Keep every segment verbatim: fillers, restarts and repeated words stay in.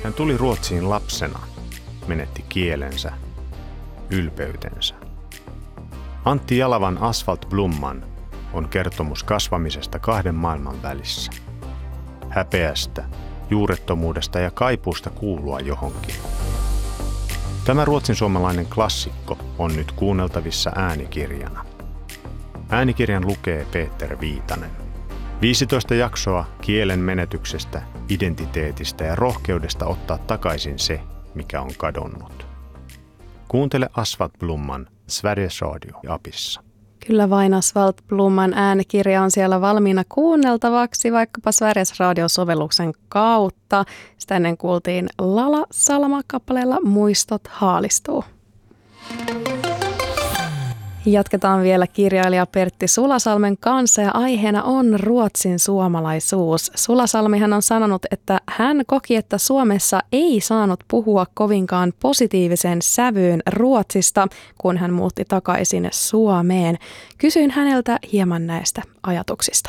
Hän tuli Ruotsiin lapsena, menetti kielensä, ylpeytensä. Antti Jalavan Asfalt Blomman on kertomus kasvamisesta kahden maailman välissä. Häpeästä, juurettomuudesta ja kaipuusta kuulua johonkin. Tämä ruotsinsuomalainen klassikko on nyt kuunneltavissa äänikirjana. Äänikirjan lukee Peter Viitanen. viisitoista jaksoa kielen menetyksestä, identiteetistä ja rohkeudesta ottaa takaisin se, mikä on kadonnut. Kuuntele Asfalt Blomman Sveriges Radio-apissa. Kyllä vain Asfalt Blomman äänikirja on siellä valmiina kuunneltavaksi vaikkapa Sveriges Radio-sovelluksen kautta. Sitä ennen kuultiin Lala Salama kappaleella Muistot haalistuu. Jatketaan vielä kirjailija Pertti Sulasalmen kanssa ja aiheena on Ruotsin suomalaisuus. Sulasalmihan on sanonut, että hän koki, että Suomessa ei saanut puhua kovinkaan positiivisen sävyyn Ruotsista, kun hän muutti takaisin Suomeen. Kysyin häneltä hieman näistä ajatuksista.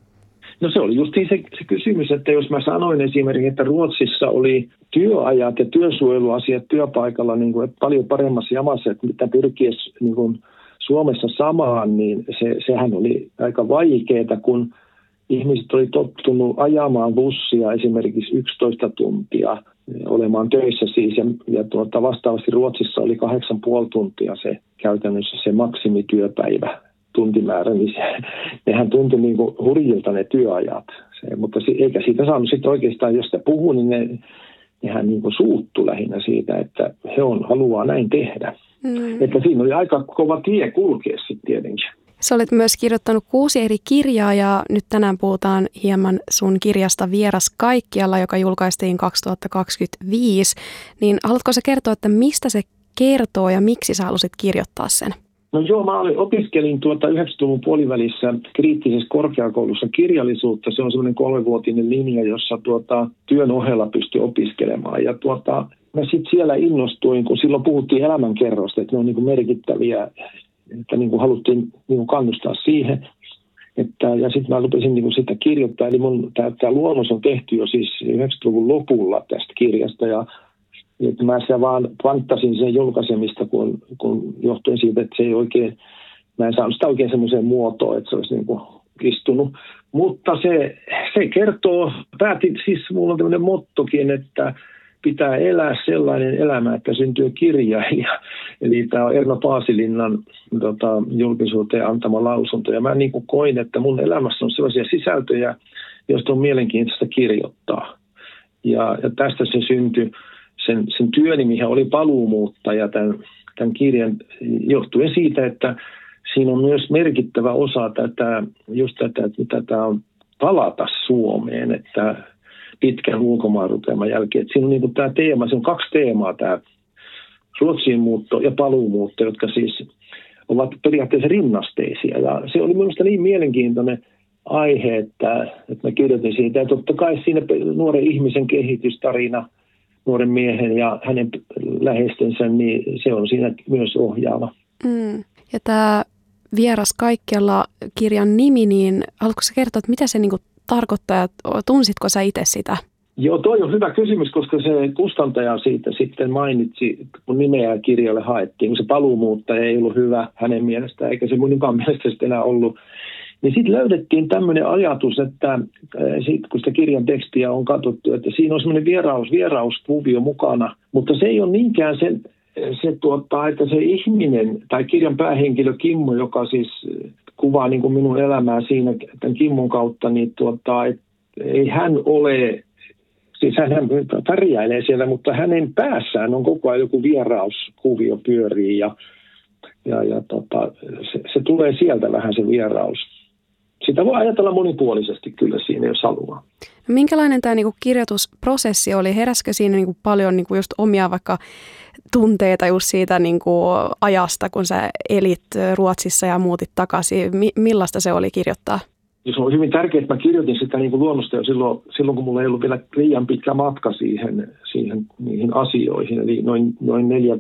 No se oli justiin se, se kysymys, että jos mä sanoin esimerkiksi, että Ruotsissa oli työajat ja työsuojeluasiat työpaikalla niin kuin paljon paremmassa jamassa, että mitä pyrkiessä niin kuin Suomessa samaan, niin se, sehän oli aika vaikeaa, kun ihmiset oli tottunut ajamaan bussia esimerkiksi yksitoista tuntia, olemaan töissä siis, ja, ja tuota, vastaavasti Ruotsissa oli kahdeksan puoli tuntia se käytännössä se maksimityöpäivä tuntimäärä, niin se, nehän tuntui niin kuin hurjilta ne työajat, se, mutta se, eikä siitä saanut sitten oikeastaan, jos sitä puhuu, niin ne, nehän niin kuin suuttu lähinnä siitä, että he on, haluaa näin tehdä. Mm. Että siinä oli aika kova tie kulkea sitten tietenkin. Sä olet myös kirjoittanut kuusi eri kirjaa ja nyt tänään puhutaan hieman sun kirjasta Vieras kaikkialla, joka julkaistiin kaksituhattakaksikymmentäviisi. Niin haluatko sä kertoa, että mistä se kertoo ja miksi sä halusit kirjoittaa sen? No joo, mä opiskelin tuota yhdeksänkymmentäluvun puolivälissä kriittisessä korkeakoulussa kirjallisuutta. Se on semmoinen kolmevuotinen linja, jossa tuota, työn ohella pystyi opiskelemaan. Ja tuota, mä sitten siellä innostuin, kun silloin puhuttiin elämänkerrosta, että ne on niin kuin merkittäviä, että niin kuin haluttiin niin kuin kannustaa siihen. Että, ja sitten mä rupesin niin kuin sitä kirjoittaa. Eli mun tämä luonnos on tehty jo siis yhdeksänkymmentäluvun lopulla tästä kirjasta. Ja että mä siellä vaan panttasin sen julkaisemista, kun, kun johtuen siitä, että se ei oikein, mä en saanut sitä oikein semmoiseen muotoon, että se olisi niin kuin istunut. Mutta se, se kertoo, päätin, siis mulla on tämmöinen mottokin, että pitää elää sellainen elämä, että syntyy kirjailija. Eli tämä on Erno Paasilinnan tota, julkisuuteen antama lausunto. Ja mä niin kuin koin, että mun elämässä on sellaisia sisältöjä, joista on mielenkiintoista kirjoittaa. Ja, ja tästä se syntyi. Sen, sen työnimihän oli Paluumuuttaja tämän, tämän kirjan johtuen siitä, että siinä on myös merkittävä osa tätä, just tätä, että mitä tämä on palata Suomeen, että pitkän ulkomaanrupeaman jälkeen. Että siinä on niin kuin tämä teema, se on kaksi teemaa, tämä Ruotsiin muutto ja paluumuutto, jotka siis ovat periaatteessa rinnasteisia. Ja se oli minusta niin mielenkiintoinen aihe, että, että mä kirjoitin siitä. Ja totta kai siinä nuoren ihmisen kehitystarina, nuoren miehen ja hänen läheistensä, niin se on siinä myös ohjaava. Mm. Ja tämä Vieras kaikkialla -kirjan nimi, niin haluatko sä kertoa, että mitä se niinku tarkoittaa ja tunsitko sä itse sitä? Joo, toi on hyvä kysymys, koska se kustantaja siitä sitten mainitsi, kun nimeä kirjalle haettiin, kun se paluumuuttaja ei ollut hyvä hänen mielestään, eikä se minunkaan mielestä sitten enää ollut. Niin sitten löydettiin tämmöinen ajatus, että sit, kun sitä kirjan tekstiä on katsottu, että siinä on semmoinen vieraus, vierauskuvio mukana, mutta se ei ole niinkään se, se tuottaa, että se ihminen tai kirjan päähenkilö Kimmo, joka siis kuvaa niin kuin minun elämää siinä tämän Kimmon kautta, niin tuottaa, että ei hän ole, siis hän pärjäilee siellä, mutta hänen päässään on koko ajan joku vierauskuvio pyörii ja, ja, ja tota, se, se tulee sieltä vähän se vieraus. Sitä voi ajatella monipuolisesti kyllä siinä, jos haluaa. No, minkälainen tämä niinku kirjoitusprosessi oli? Heräskö siinä niinku paljon niinku just omia vaikka tunteita just siitä niinku ajasta, kun sä elit Ruotsissa ja muutit takaisin? Mi- millaista se oli kirjoittaa? Ja se on hyvin tärkeää, että mä kirjoitin sitä niinku luonnosta jo silloin, silloin, kun mulla ei ollut vielä liian pitkä matka siihen, siihen niihin asioihin. Eli noin, noin neljä,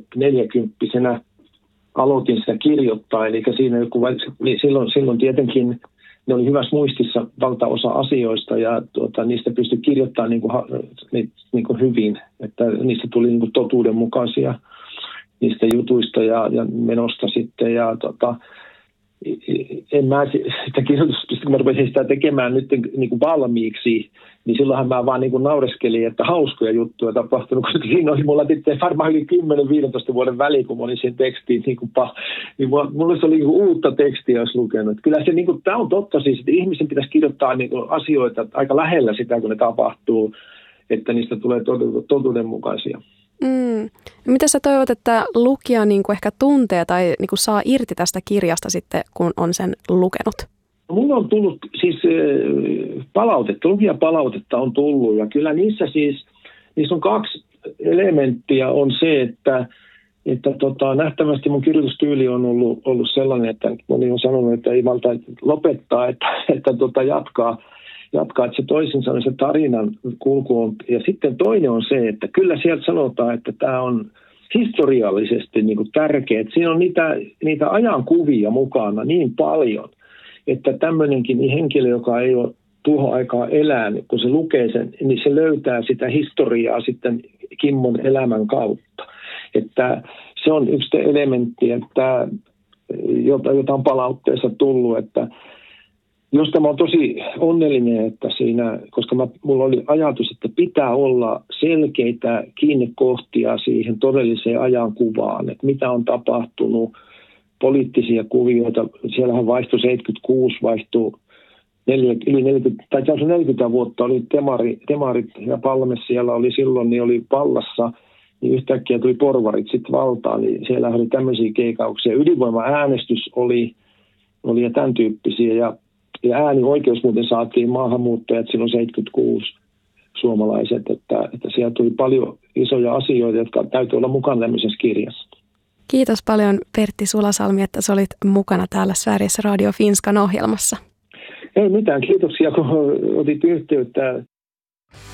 neljäkymppisenä aloitin sitä kirjoittaa. Eli siinä joku, silloin, silloin tietenkin ne oli hyvässä muistissa valtaosa asioista ja tuota, niistä pystyi kirjoittamaan niin kuin, niin kuin hyvin, että niistä tuli niin kuin totuudenmukaisia niistä jutuista ja, ja menosta sitten ja tota, en mä sitä kirjoitusta, kun mä rupesin sitä tekemään nyt niin kuin valmiiksi, niin silloinhan mä vaan niin kuin naureskelin, että hauskoja juttuja tapahtunut, koska siinä oli mulla sitten varmaan yli kymmenen viisitoista vuoden väliin, kun mä olin sen tekstiin, niin, kuin, niin mulla se oli niin kuin uutta tekstiä, jos lukenut. Kyllä se, niin kuin, tämä on totta siis, että ihmisen pitäisi kirjoittaa niin kuin asioita aika lähellä sitä, kun ne tapahtuu, että niistä tulee totuudenmukaisia. Mm. Mitä sä toivot, että lukija niin kuin ehkä tuntee tai niin kuin saa irti tästä kirjasta sitten, kun on sen lukenut? Mun on tullut siis palautetta, lukijapalautetta on tullut ja kyllä niissä siis, niissä on kaksi elementtiä on se, että, että tota, nähtävästi mun kirjoitustyyli on ollut, ollut sellainen, että moni on sanonut, että ei malta lopettaa, että, että tota, jatkaa. jatkaa, että se toisin sanoen se tarinan kulku on. Ja sitten toinen on se, että kyllä sieltä sanotaan, että tämä on historiallisesti niin kuin tärkeä. Että siinä on niitä, niitä ajankuvia mukana niin paljon, että tämmöinenkin henkilö, joka ei ole tuohon aikaan elänyt, kun se lukee sen, niin se löytää sitä historiaa sitten Kimmon elämän kautta. Että se on yksi elementti, että, jota, jota on palautteessa tullut, että josta mä oon tosi onnellinen, että siinä, koska mä, mulla oli ajatus, että pitää olla selkeitä kiinnekohtia siihen todelliseen ajankuvaan, että mitä on tapahtunut, poliittisia kuvioita. Siellähän vaihtui seitsemänkymmentäkuusi, vaihtui yli neljäkymmentä, tai neljäkymmentä vuotta oli temari, demarit ja Palme siellä oli silloin, niin oli vallassa, niin yhtäkkiä tuli porvarit sitten valtaan, niin siellä oli tämmöisiä keikauksia. Ydinvoima-äänestys oli, oli ja tämän tyyppisiä, ja Ja äänioikeus muuten saatiin maahanmuuttajat silloin seitsemänkymmentäkuusi suomalaiset, että, että siellä tuli paljon isoja asioita, jotka täytyy olla mukana tämmöisessä kirjassa. Kiitos paljon Pertti Sulasalmi, että sä olit mukana täällä Sveriges Radio Finskan ohjelmassa. Ei mitään, kiitoksia kun otit yhteyttä.